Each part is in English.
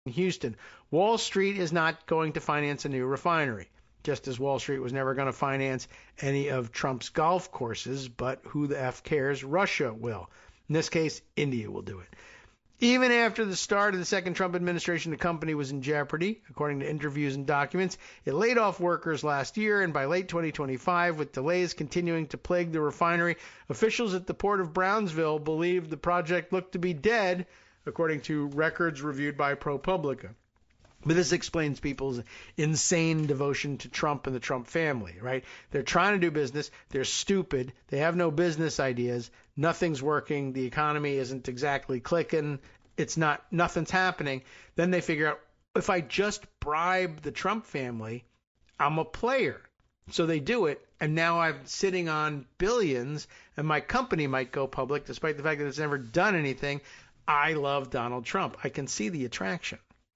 in Houston. Wall Street is not going to finance a new refinery, just as Wall Street was never going to finance any of Trump's golf courses, but who the F cares? Russia will. In this case, India will do it. Even after the start of the second Trump administration, the company was in jeopardy, according to interviews and documents. It laid off workers last year, and by late 2025, with delays continuing to plague the refinery, officials at the port of Brownsville believed the project looked to be dead, according to records reviewed by ProPublica. But this explains people's insane devotion to Trump and the Trump family, right? They're trying to do business. They're stupid. They have no business ideas. Nothing's working. The economy isn't exactly clicking. Nothing's happening. Then they figure out, if I just bribe the Trump family, I'm a player. So they do it, and now I'm sitting on billions, and my company might go public, despite the fact that it's never done anything. I love Donald Trump. I can see the attraction.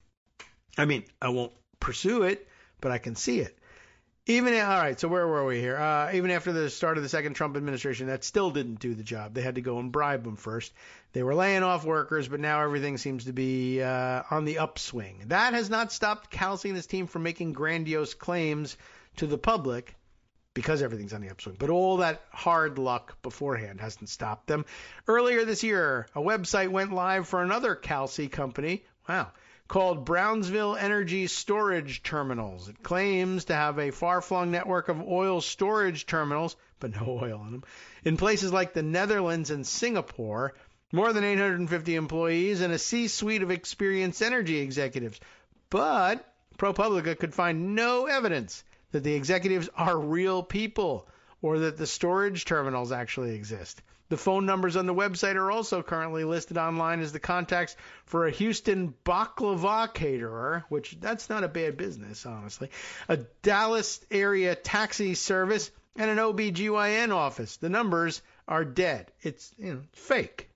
I mean, I won't pursue it, but I can see it. All right, so where were we here? Even after the start of the second Trump administration, that still didn't do the job. They had to go and bribe them first. They were laying off workers, but now everything seems to be on the upswing. That has not stopped Kelsey and his team from making grandiose claims to the public, because everything's on the upswing. But all that hard luck beforehand hasn't stopped them. Earlier this year, a website went live for another Kelsey company. Wow. Called Brownsville Energy Storage Terminals. It claims to have a far-flung network of oil storage terminals, but no oil in them, in places like the Netherlands and Singapore, more than 850 employees, and a C-suite of experienced energy executives. But ProPublica could find no evidence that the executives are real people or that the storage terminals actually exist. The phone numbers on the website are also currently listed online as the contacts for a Houston baklava caterer, which that's not a bad business, honestly, a Dallas area taxi service, and an OBGYN office. The numbers are dead. It's fake.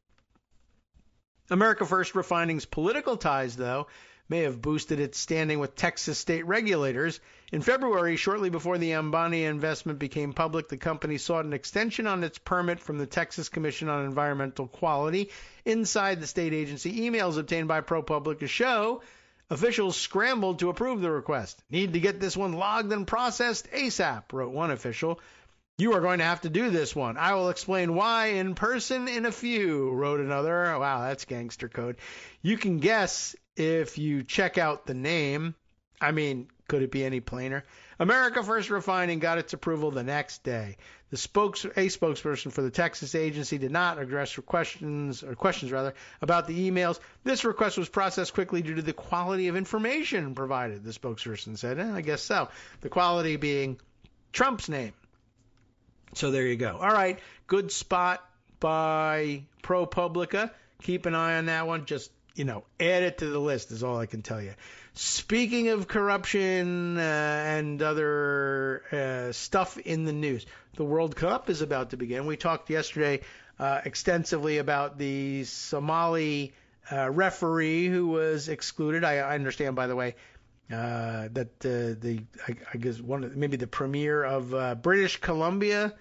America First Refining's political ties, though, may have boosted its standing with Texas state regulators. In February, shortly before the Ambani investment became public, the company sought an extension on its permit from the Texas Commission on Environmental Quality. Inside the state agency, emails obtained by ProPublica show officials scrambled to approve the request. Need to get this one logged and processed ASAP, wrote one official. You are going to have to do this one. I will explain why in person in a few, wrote another. Wow, that's gangster code. You can guess if you check out the name. I mean, could it be any plainer? America First Refining got its approval the next day. A spokesperson for the Texas agency did not address questions about the emails. This request was processed quickly due to the quality of information provided, the spokesperson said. I guess so. The quality being Trump's name. So there you go. All right, good spot by ProPublica. Keep an eye on that one. Just, add it to the list is all I can tell you. Speaking of corruption and other stuff in the news, the World Cup is about to begin. We talked yesterday extensively about the Somali referee who was excluded. I understand, by the way, that I guess maybe the premier of British Columbia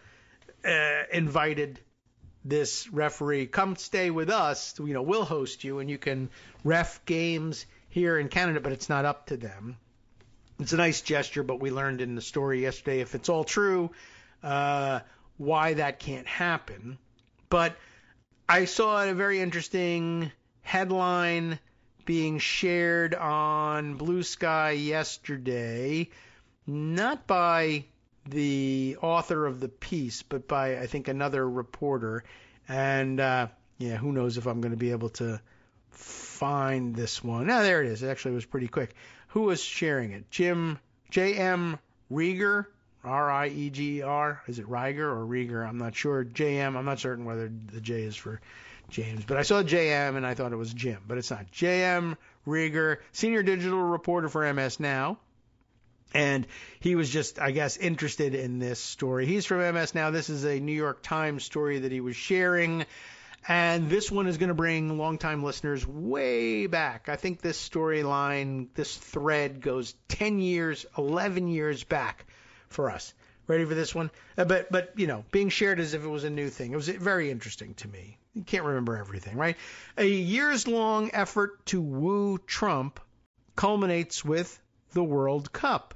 invited this referee, come stay with us. We'll host you and you can ref games here in Canada, but it's not up to them. It's a nice gesture, but we learned in the story yesterday, if it's all true, why that can't happen. But I saw a very interesting headline being shared on Blue Sky yesterday, not by the author of the piece, but by, I think, another reporter. And, who knows if I'm going to be able to find this one. Now, there it is. It actually was pretty quick. Who was sharing it? J.M. Rieger, R-I-E-G-E-R. Is it Rieger or Rieger? I'm not sure. J.M. I'm not certain whether the J is for James, but I saw J.M. and I thought it was Jim, but it's not. J.M. Rieger, senior digital reporter for MS Now. And he was just, I guess, interested in this story. He's from MS Now. This is a New York Times story that he was sharing. And this one is going to bring longtime listeners way back. I think this storyline, this thread goes 10 years, 11 years back for us. Ready for this one? But being shared as if it was a new thing. It was very interesting to me. You can't remember everything, right? A years-long effort to woo Trump culminates with the World Cup.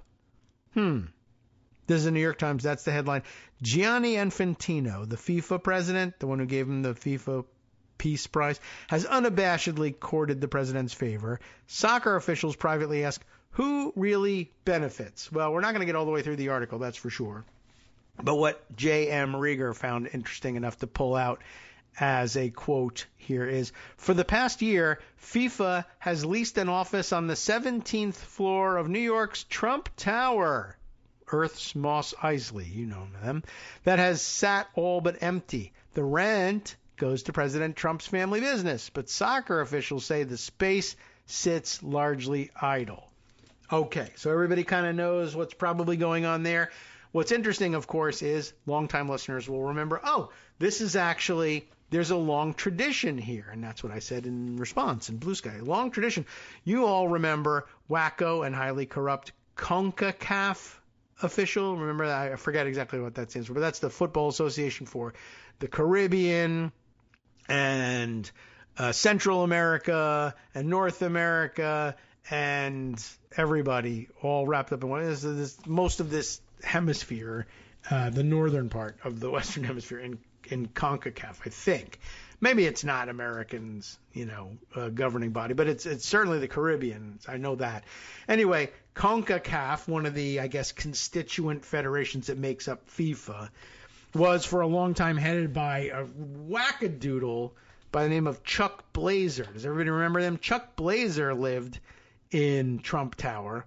This is the New York Times. That's the headline. Gianni Infantino, the FIFA president, the one who gave him the FIFA Peace Prize, has unabashedly courted the president's favor. Soccer officials privately ask, who really benefits? Well, we're not going to get all the way through the article, that's for sure. But what J.M. Rieger found interesting enough to pull out as a quote here is, for the past year, FIFA has leased an office on the 17th floor of New York's Trump Tower, Earth's Moss Eisley, you know them, that has sat all but empty. The rent goes to President Trump's family business, but soccer officials say the space sits largely idle. Okay, so everybody kind of knows what's probably going on there. What's interesting, of course, is longtime listeners will remember, this is actually, there's a long tradition here, and that's what I said in response in Blue Sky. Long tradition. You all remember wacko and highly corrupt CONCACAF official. Remember that? I forget exactly what that stands for, but that's the Football Association for the Caribbean and Central America and North America and everybody all wrapped up in one. Most of this hemisphere, the northern part of the Western Hemisphere in CONCACAF, I think. Maybe it's not Americans, governing body, but it's certainly the Caribbean. I know that. Anyway, CONCACAF, one of the, I guess, constituent federations that makes up FIFA, was for a long time headed by a wackadoodle by the name of Chuck Blazer. Does everybody remember them? Chuck Blazer lived in Trump Tower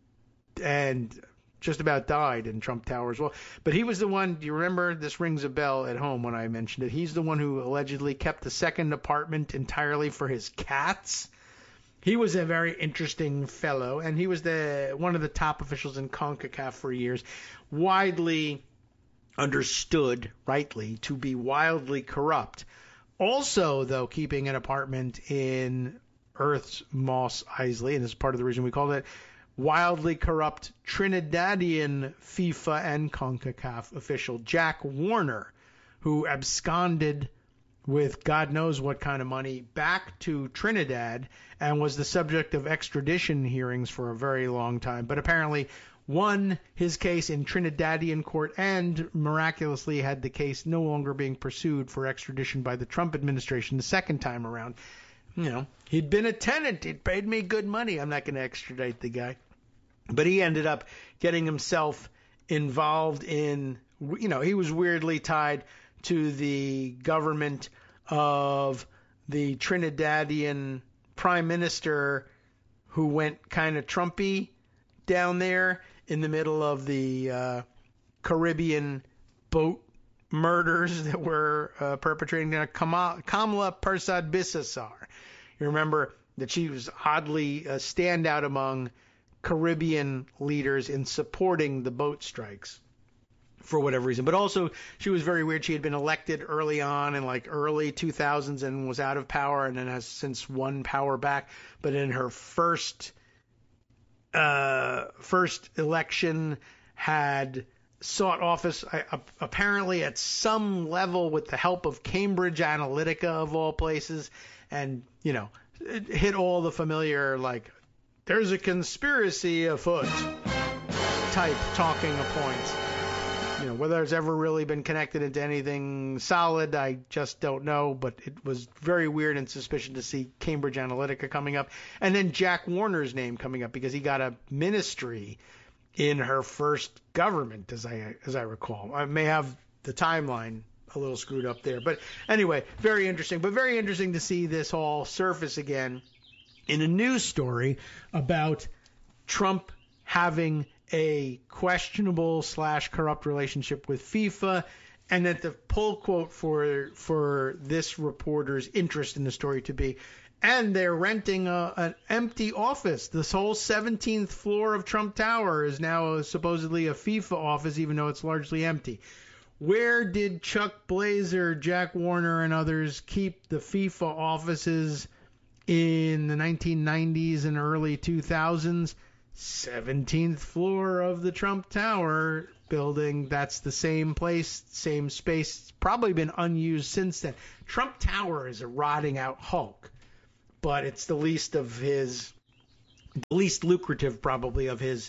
and just about died in Trump Tower as well. But he was the one, do you remember, this rings a bell at home when I mentioned it, he's the one who allegedly kept the second apartment entirely for his cats. He was a very interesting fellow, and he was one of the top officials in CONCACAF for years, widely understood, rightly, to be wildly corrupt. Also, though, keeping an apartment in Earth's Moss Eisley, and this is part of the reason we called it wildly corrupt Trinidadian FIFA and CONCACAF official Jack Warner, who absconded with God knows what kind of money back to Trinidad and was the subject of extradition hearings for a very long time, but apparently won his case in Trinidadian court and miraculously had the case no longer being pursued for extradition by the Trump administration the second time around. He'd been a tenant. He'd paid me good money. I'm not going to extradite the guy. But he ended up getting himself involved in, he was weirdly tied to the government of the Trinidadian prime minister who went kind of Trumpy down there in the middle of the Caribbean boat murders that were perpetrating there. Kamala Persad-Bissessar. You remember that she was oddly a standout among Caribbean leaders in supporting the boat strikes for whatever reason. But also, she was very weird. She had been elected early on in early 2000s and was out of power and then has since won power back. But in her first election had sought office apparently at some level with the help of Cambridge Analytica of all places, and it hit all the familiar there's a conspiracy afoot type talking points. Whether it's ever really been connected into anything solid, I just don't know, but it was very weird and suspicious to see Cambridge Analytica coming up, and then Jack Warner's name coming up because he got a ministry in her first government, as I recall. I may have the timeline a little screwed up there. But anyway, very interesting. But very interesting to see this all surface again in a news story about Trump having a questionable / corrupt relationship with FIFA, and that the pull quote for this reporter's interest in the story to be, and they're renting an empty office. This whole 17th floor of Trump Tower is now supposedly a FIFA office, even though it's largely empty. Where did Chuck Blazer, Jack Warner, and others keep the FIFA offices in the 1990s and early 2000s? 17th floor of the Trump Tower building. That's the same place, same space. It's probably been unused since then. Trump Tower is a rotting out hulk, but it's the least of his the least lucrative probably of his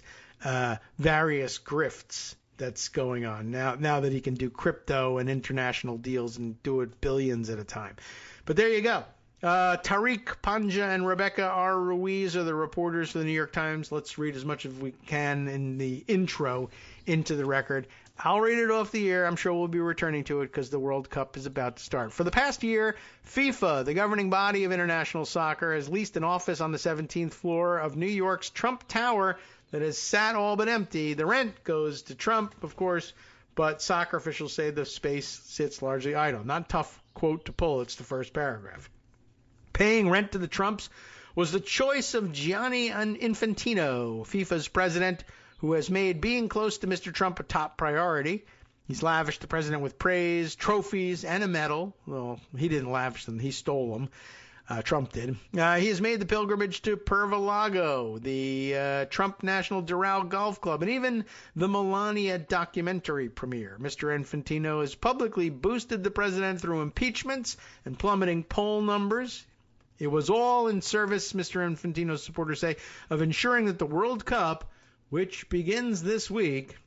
various grifts that's going on now that he can do crypto and international deals and do it billions at a time. But there you go. Tariq Panja and Rebecca R. Ruiz are the reporters for the New York Times. Let's read as much as we can in the intro into the record. I'll read it off the air. I'm sure we'll be returning to it because the World Cup is about to start. For the past year, FIFA, the governing body of international soccer, has leased an office on the 17th floor of New York's Trump Tower that has sat all but empty. The rent goes to Trump, of course, but soccer officials say the space sits largely idle. Not a tough quote to pull. It's the first paragraph. Paying rent to the Trumps was the choice of Gianni Infantino, FIFA's president, who has made being close to Mr. Trump a top priority. He's lavished the president with praise, trophies, and a medal. Well, he didn't lavish them. He stole them. Trump did. He has made the pilgrimage to Pervalago, the Trump National Doral Golf Club, and even the Melania documentary premiere. Mr. Infantino has publicly boosted the president through impeachments and plummeting poll numbers. It was all in service, Mr. Infantino's supporters say, of ensuring that the World Cup, which begins this week,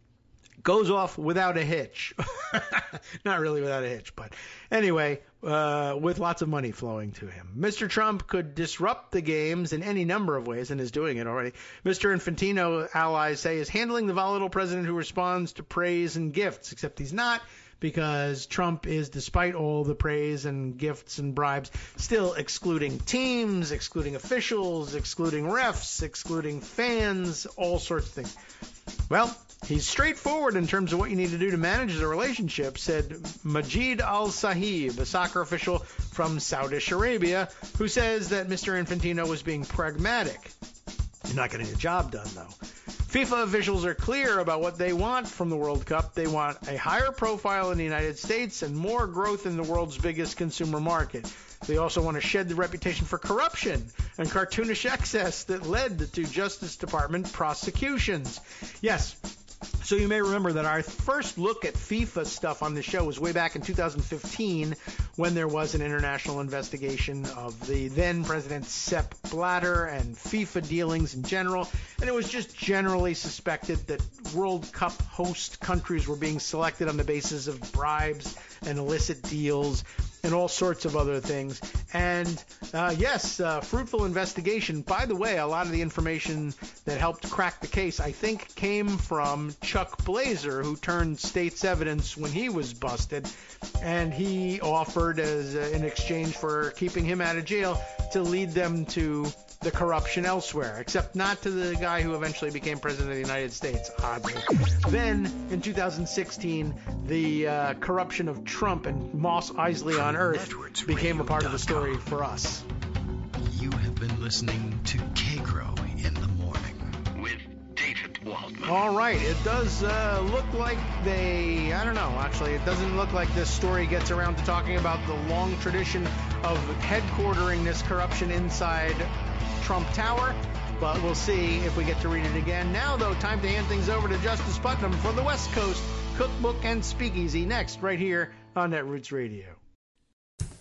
goes off without a hitch. Not really without a hitch, but anyway, with lots of money flowing to him. Mr. Trump could disrupt the games in any number of ways and is doing it already. Mr. Infantino, allies say, is handling the volatile president who responds to praise and gifts, except he's not, because Trump is, despite all the praise and gifts and bribes, still excluding teams, excluding officials, excluding refs, excluding fans, all sorts of things. Well, he's straightforward in terms of what you need to do to manage the relationship, said Majid Al-Sahib, a soccer official from Saudi Arabia, who says that Mr. Infantino was being pragmatic. He's not getting the job done, though. FIFA officials are clear about what they want from the World Cup. They want a higher profile in the United States and more growth in the world's biggest consumer market. They also want to shed the reputation for corruption and cartoonish excess that led to Justice Department prosecutions. Yes. So you may remember that our first look at FIFA stuff on the show was way back in 2015 when there was an international investigation of the then President Sepp Blatter and FIFA dealings in general. And it was just generally suspected that World Cup host countries were being selected on the basis of bribes and illicit deals and all sorts of other things. And yes, fruitful investigation. By the way, a lot of the information that helped crack the case, I think, came from Chuck Blazer, who turned state's evidence when he was busted. And he offered, as in exchange for keeping him out of jail, to lead them to the corruption elsewhere, except not to the guy who eventually became president of the United States, oddly. Then, in 2016, the corruption of Trump and Moss Isley on Earth became a part of the story for us. You have been listening to K-Grow in the Morning with David Waldman. All right, it does look like it doesn't look like this story gets around to talking about the long tradition of headquartering this corruption inside Trump Tower, but we'll see if we get to read it again. Now, though, time to hand things over to Justice Putnam for the West Coast Cookbook and Speakeasy next, right here on Netroots Radio.